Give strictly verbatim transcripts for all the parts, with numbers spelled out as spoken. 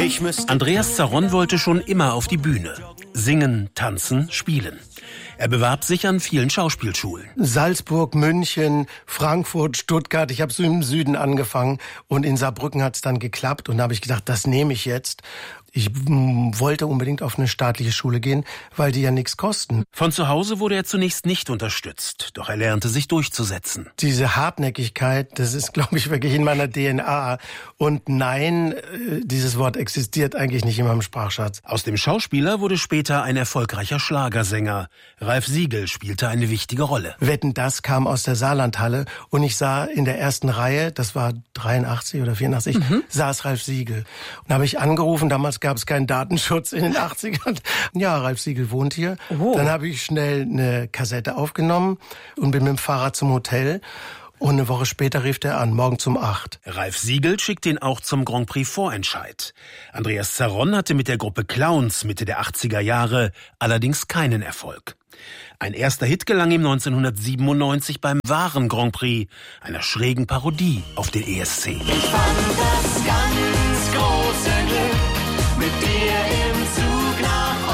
Ich müsste... Andreas Zaronn wollte schon immer auf die Bühne. Singen, tanzen, spielen. Er bewarb sich an vielen Schauspielschulen. Salzburg, München, Frankfurt, Stuttgart. Ich habe so im Süden angefangen und in Saarbrücken hat es dann geklappt. Und da habe ich gedacht, das nehme ich jetzt. Ich m, wollte unbedingt auf eine staatliche Schule gehen, weil die ja nichts kosten. Von zu Hause wurde er zunächst nicht unterstützt, doch er lernte sich durchzusetzen. Diese Hartnäckigkeit, das ist, glaube ich, wirklich in meiner D N A. Und nein, dieses Wort existiert eigentlich nicht in meinem Sprachschatz. Aus dem Schauspieler wurde später ein erfolgreicher Schlagersänger. Ralf Siegel spielte eine wichtige Rolle. Wetten, das kam aus der Saarlandhalle und ich sah in der ersten Reihe, das war dreiundachtzig oder vierundachtzig, mhm. saß Ralf Siegel. Und da habe ich angerufen, damals gab es keinen Datenschutz in den achtzigern. Ja, Ralf Siegel wohnt hier. Oh. Dann habe ich schnell eine Kassette aufgenommen und bin mit dem Fahrrad zum Hotel. Und eine Woche später rief er an, morgen um acht. Ralf Siegel schickt ihn auch zum Grand Prix Vorentscheid. Andreas Zaronn hatte mit der Gruppe Clowns Mitte der achtziger Jahre allerdings keinen Erfolg. Ein erster Hit gelang ihm neunzehnhundertsiebenundneunzig beim wahren Grand Prix, einer schrägen Parodie auf den E S C. Ich fand das ganz große Glück mit dir im Zug nach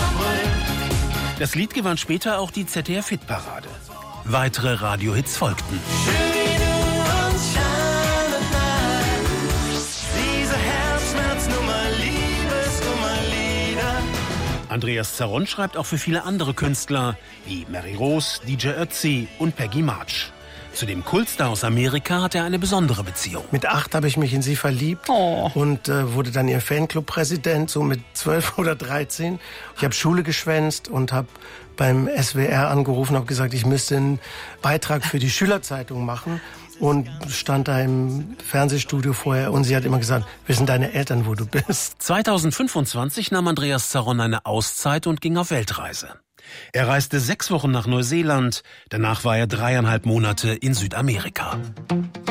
Osnabrück. Das Lied gewann später auch die Z D F-Hitparade. Weitere Radiohits folgten. Schön wie du uns schadet nach. Diese Herzschmerznummer, Liebesnummer-Lieder. Andreas Zaronn schreibt auch für viele andere Künstler wie Mary Rose, D J Ötzi und Peggy March. Zu dem Kultstar aus Amerika hat er eine besondere Beziehung. Mit acht habe ich mich in sie verliebt oh. und äh, wurde dann ihr Fanclub-Präsident, so mit zwölf oder dreizehn. Ich habe Schule geschwänzt und habe beim S W R angerufen und habe gesagt, ich müsste einen Beitrag für die Schülerzeitung machen. Und stand da im Fernsehstudio vorher und sie hat immer gesagt, wissen deine Eltern, wo du bist? zweitausendfünfundzwanzig nahm Andreas Zaronn eine Auszeit und ging auf Weltreise. Er reiste sechs Wochen nach Neuseeland, danach war er dreieinhalb Monate in Südamerika.